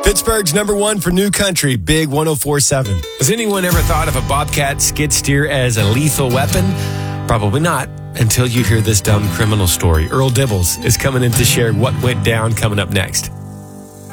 Pittsburgh's number one for new country, Big 104.7. Has anyone ever thought of a Bobcat skid steer as a lethal weapon? Probably not, until you hear this dumb criminal story. Earl Dibbles is coming in to share what went down coming up next.